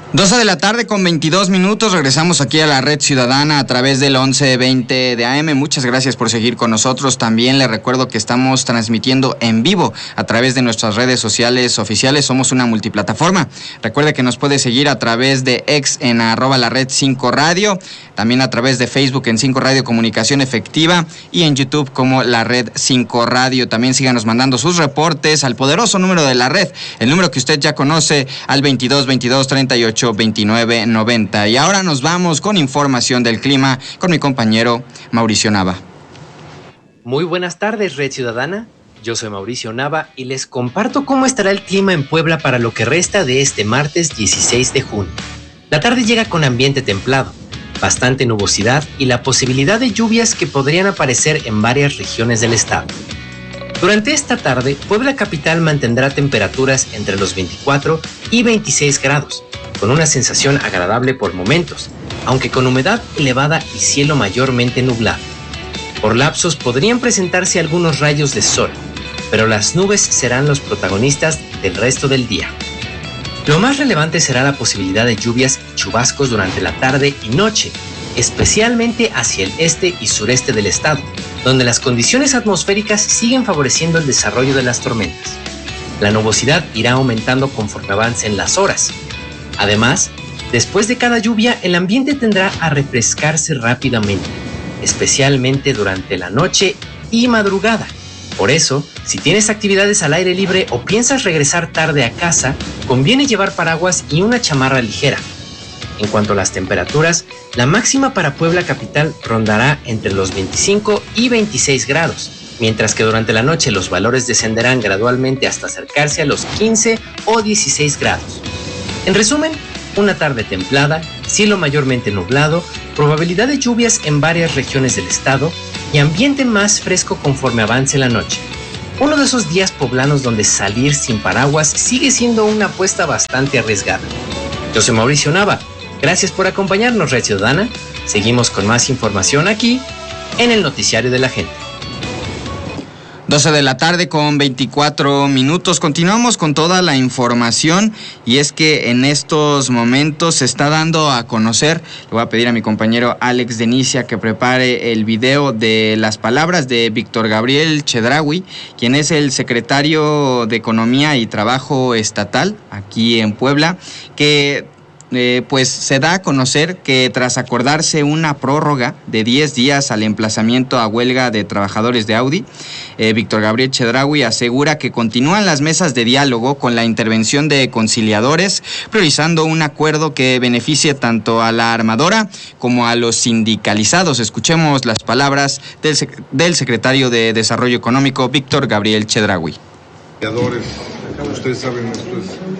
12 de la tarde con 22 minutos, regresamos aquí a la Red Ciudadana a través del 1120 de AM. Muchas gracias por seguir con nosotros. También les recuerdo que estamos transmitiendo en vivo a través de nuestras redes sociales oficiales. Somos una multiplataforma. Recuerde que nos puede seguir a través de X en @lared5radio, también a través de Facebook en 5 Radio Comunicación Efectiva y en YouTube como la Red 5 Radio. También síganos mandando sus reportes al poderoso número de la red, el número que usted ya conoce, al 22 22 38 29 90. Y ahora nos vamos con información del clima con mi compañero Mauricio Nava. Muy buenas tardes, Red Ciudadana. Yo soy Mauricio Nava y les comparto cómo estará el clima en Puebla para lo que resta de este martes 16 de junio. La tarde llega con ambiente templado, bastante nubosidad y la posibilidad de lluvias que podrían aparecer en varias regiones del estado. Durante esta tarde, Puebla capital mantendrá temperaturas entre los 24 y 26 grados, con una sensación agradable por momentos, aunque con humedad elevada y cielo mayormente nublado. Por lapsos podrían presentarse algunos rayos de sol, pero las nubes serán los protagonistas del resto del día. Lo más relevante será la posibilidad de lluvias y chubascos durante la tarde y noche, especialmente hacia el este y sureste del estado, donde las condiciones atmosféricas siguen favoreciendo el desarrollo de las tormentas. La nubosidad irá aumentando conforme avancen las horas. Además, después de cada lluvia, el ambiente tendrá a refrescarse rápidamente, especialmente durante la noche y madrugada. Por eso, si tienes actividades al aire libre o piensas regresar tarde a casa, conviene llevar paraguas y una chamarra ligera. En cuanto a las temperaturas, la máxima para Puebla capital rondará entre los 25 y 26 grados, mientras que durante la noche los valores descenderán gradualmente hasta acercarse a los 15 o 16 grados. En resumen, una tarde templada, cielo mayormente nublado, probabilidad de lluvias en varias regiones del estado y ambiente más fresco conforme avance la noche. Uno de esos días poblanos donde salir sin paraguas sigue siendo una apuesta bastante arriesgada. Yo soy Mauricio Nava. Gracias por acompañarnos, Red Ciudadana. Seguimos con más información aquí en el Noticiario de la Gente. 12 de la tarde con 24 minutos. Continuamos con toda la información y es que en estos momentos se está dando a conocer, le voy a pedir a mi compañero Alex Denicia que prepare el video de las palabras de Víctor Gabriel Chedraui, quien es el secretario de Economía y Trabajo Estatal aquí en Puebla, que pues se da a conocer que tras acordarse una prórroga de 10 días al emplazamiento a huelga de trabajadores de Audi, Víctor Gabriel Chedraui asegura que continúan las mesas de diálogo con la intervención de conciliadores, priorizando un acuerdo que beneficie tanto a la armadora como a los sindicalizados. Escuchemos las palabras del secretario de Desarrollo Económico, Víctor Gabriel Chedraui. Ustedes saben, esto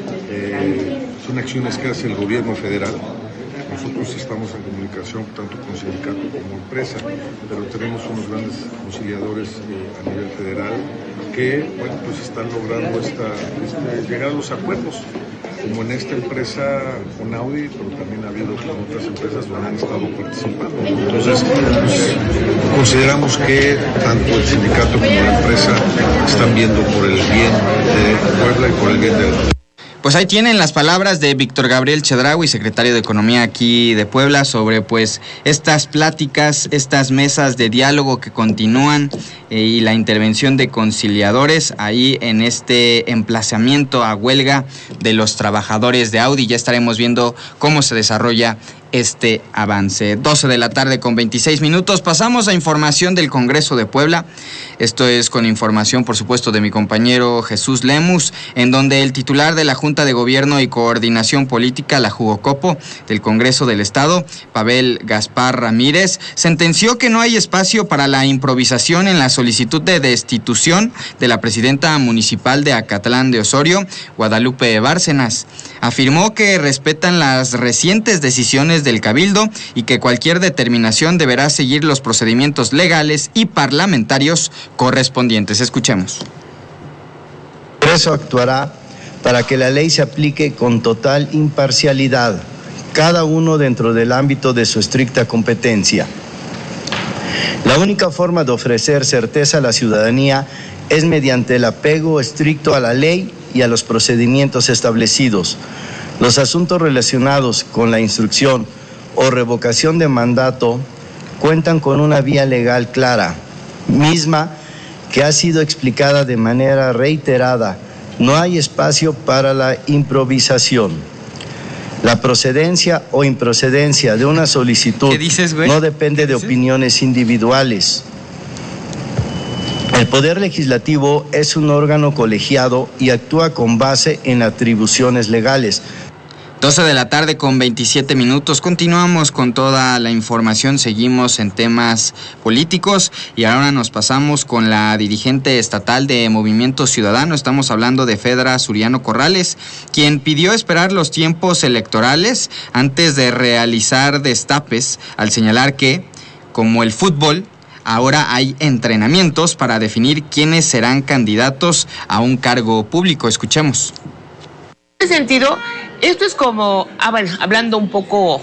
son acciones que hace el gobierno federal. Nosotros estamos en comunicación tanto con sindicato como empresa, pero tenemos unos grandes conciliadores a nivel federal que, pues están logrando llegar a los acuerdos, como en esta empresa con Audi, pero también ha habido con otras empresas donde han estado participando. Entonces, consideramos que tanto el sindicato como la empresa están viendo por el bien de Puebla y por el bien del... Pues ahí tienen las palabras de Víctor Gabriel Chedraui, secretario de Economía aquí de Puebla, sobre pues estas pláticas, estas mesas de diálogo que continúan y la intervención de conciliadores ahí en este emplazamiento a huelga de los trabajadores de Audi. Ya estaremos viendo cómo se desarrolla este avance. 12 de la tarde con 26 minutos. Pasamos a información del Congreso de Puebla. Esto es con información, por supuesto, de mi compañero Jesús Lemus, en donde el titular de la Junta de Gobierno y Coordinación Política, la Jugocopo, del Congreso del Estado, Pavel Gaspar Ramírez, sentenció que no hay espacio para la improvisación en la solicitud de destitución de la presidenta municipal de Acatlán de Osorio, Guadalupe Bárcenas. Afirmó que respetan las recientes decisiones del Cabildo y que cualquier determinación deberá seguir los procedimientos legales y parlamentarios correspondientes. Escuchemos. El Congreso actuará para que la ley se aplique con total imparcialidad, cada uno dentro del ámbito de su estricta competencia. La única forma de ofrecer certeza a la ciudadanía es mediante el apego estricto a la ley y a los procedimientos establecidos. Los asuntos relacionados con la instrucción o revocación de mandato cuentan con una vía legal clara, misma que ha sido explicada de manera reiterada. No hay espacio para la improvisación. La procedencia o improcedencia de una solicitud no depende de opiniones individuales. El Poder Legislativo es un órgano colegiado y actúa con base en atribuciones legales. 12 de la tarde con 27 minutos. Continuamos con toda la información, seguimos en temas políticos y ahora nos pasamos con la dirigente estatal de Movimiento Ciudadano. Estamos hablando de Fedra Suriano Corrales, quien pidió esperar los tiempos electorales antes de realizar destapes, al señalar que, como el fútbol, ahora hay entrenamientos para definir quiénes serán candidatos a un cargo público. Escuchemos. En ese sentido, esto es como, hablando un poco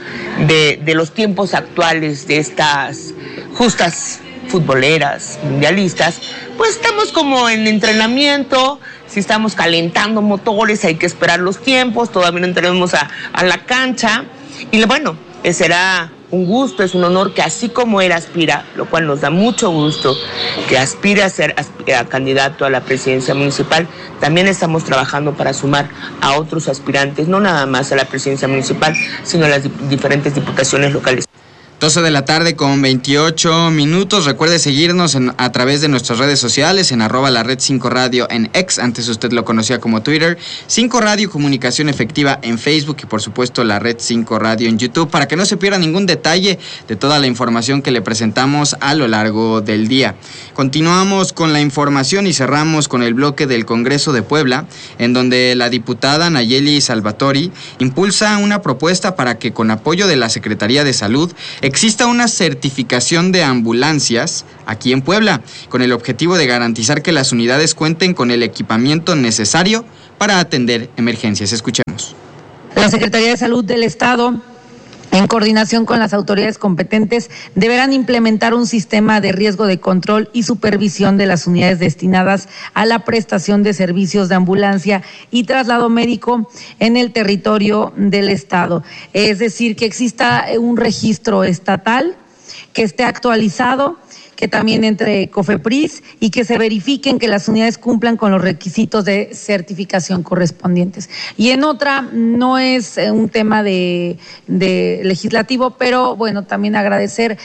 de los tiempos actuales de estas justas futboleras, mundialistas, pues estamos como en entrenamiento, si estamos calentando motores hay que esperar los tiempos, todavía no entremos a la cancha, y bueno, será un gusto, es un honor que así como él aspira, lo cual nos da mucho gusto, que aspire a ser candidato a la presidencia municipal, también estamos trabajando para sumar a otros aspirantes, no nada más a la presidencia municipal, sino a las diferentes diputaciones locales. 12 de la tarde con 28 minutos. Recuerde seguirnos a través de nuestras redes sociales en @la red 5 Radio en X, antes usted lo conocía como Twitter, 5 Radio Comunicación Efectiva en Facebook y por supuesto la red 5 Radio en YouTube, para que no se pierda ningún detalle de toda la información que le presentamos a lo largo del día. Continuamos con la información y cerramos con el bloque del Congreso de Puebla, en donde la diputada Nayeli Salvatori impulsa una propuesta para que con apoyo de la Secretaría de Salud exista una certificación de ambulancias aquí en Puebla, con el objetivo de garantizar que las unidades cuenten con el equipamiento necesario para atender emergencias. Escuchemos. La Secretaría de Salud del Estado, en coordinación con las autoridades competentes, deberán implementar un sistema de riesgo de control y supervisión de las unidades destinadas a la prestación de servicios de ambulancia y traslado médico en el territorio del Estado. Es decir, que exista un registro estatal que esté actualizado, que también entre COFEPRIS y que se verifiquen que las unidades cumplan con los requisitos de certificación correspondientes. Y en otra, no es un tema de legislativo, pero bueno, también agradecer.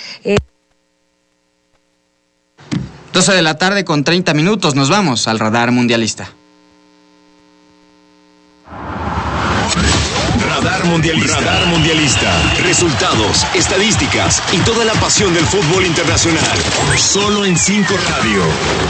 12 de la tarde con 30 minutos, nos vamos al Radar Mundialista. Radar Mundialista. Resultados, estadísticas y toda la pasión del fútbol internacional. Solo en 5 Radio.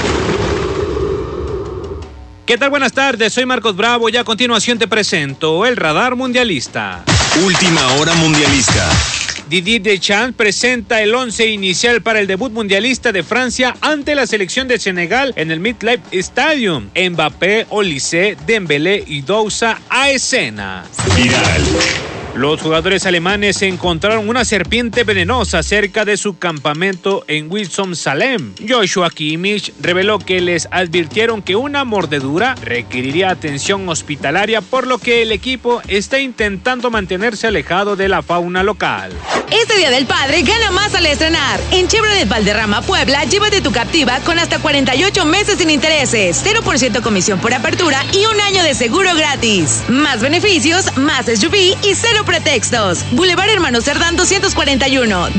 ¿Qué tal? Buenas tardes, soy Marcos Bravo y a continuación te presento el Radar Mundialista. Última hora mundialista. Didier Deschamps presenta el 11 inicial para el debut mundialista de Francia ante la selección de Senegal en el MetLife Stadium. Mbappé, Olise, Dembélé y Dousa a escena. Viral. Los jugadores alemanes encontraron una serpiente venenosa cerca de su campamento en Winston-Salem. Joshua Kimmich reveló que les advirtieron que una mordedura requeriría atención hospitalaria, por lo que el equipo está intentando mantenerse alejado de la fauna local. Este Día del Padre gana más al estrenar. En Chevrolet Valderrama Puebla, llévate tu Captiva con hasta 48 meses sin intereses, 0% comisión por apertura y un año de seguro gratis. Más beneficios, más SUV y cero pretextos. Boulevard Hermano Cerdán 241,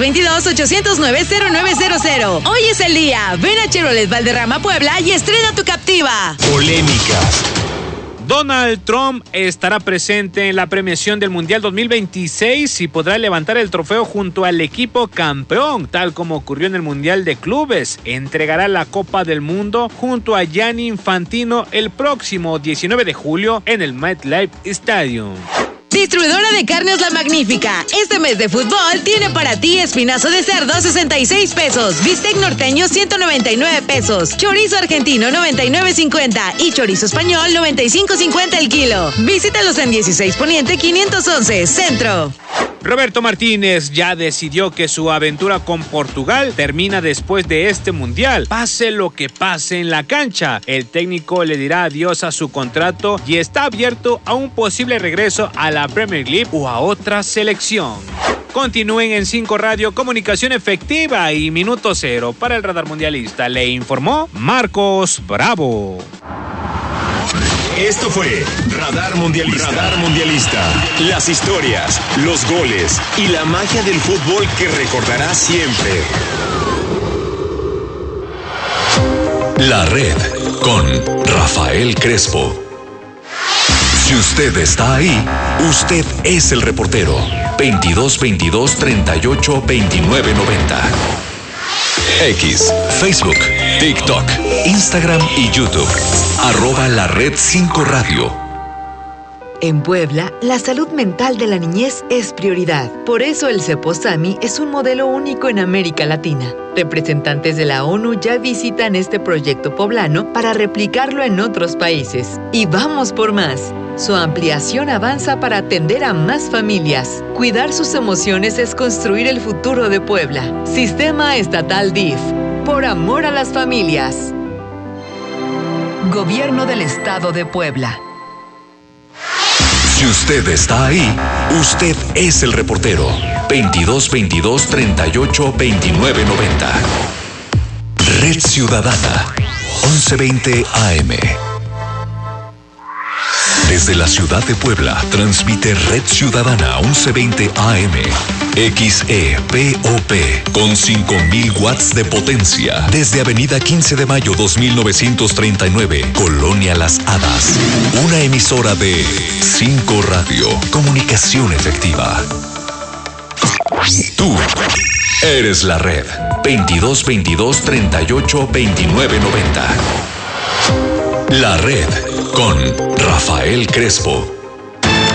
222-809-0900. Hoy es el día. Ven a Chevrolet Valderrama Puebla y estrena tu Captiva. Polémicas. Donald Trump estará presente en la premiación del Mundial 2026 y podrá levantar el trofeo junto al equipo campeón, tal como ocurrió en el Mundial de Clubes. Entregará la Copa del Mundo junto a Gianni Infantino el próximo 19 de julio en el MetLife Stadium. Distribuidora de carnes La Magnífica. Este mes de fútbol tiene para ti espinazo de cerdo 66 pesos, bistec norteño 199 pesos, chorizo argentino 99.50 y chorizo español 95.50 el kilo. Visítalos en 16 Poniente 511 Centro. Roberto Martínez ya decidió que su aventura con Portugal termina después de este mundial. Pase lo que pase en la cancha, el técnico le dirá adiós a su contrato y está abierto a un posible regreso a la Premier League o a otra selección. Continúen en 5 Radio, comunicación efectiva y minuto cero. Para el Radar Mundialista le informó Marcos Bravo. Esto fue Radar Mundialista. Radar Mundialista. Las historias, los goles y la magia del fútbol que recordarás siempre. La Red con Rafael Crespo. Si usted está ahí, usted es el reportero. 22 22 38 29 90. X, Facebook, TikTok, Instagram y YouTube. @La Red 5 Radio. En Puebla, la salud mental de la niñez es prioridad. Por eso el Ceposami es un modelo único en América Latina. Representantes de la ONU ya visitan este proyecto poblano para replicarlo en otros países. Y vamos por más. Su ampliación avanza para atender a más familias. Cuidar sus emociones es construir el futuro de Puebla. Sistema Estatal DIF. Por amor a las familias. Gobierno del Estado de Puebla. Si usted está ahí, usted es el reportero. 22 22 38 29 90. Red Ciudadana. 1120 AM. Desde la ciudad de Puebla, transmite Red Ciudadana 1120 AM. XEPOP con 5000 watts de potencia. Desde Avenida 15 de Mayo 2939, Colonia Las Hadas. Una emisora de 5 Radio. Comunicación efectiva. Tú eres la red. 22 22 38 29 90. La Red con Rafael Crespo.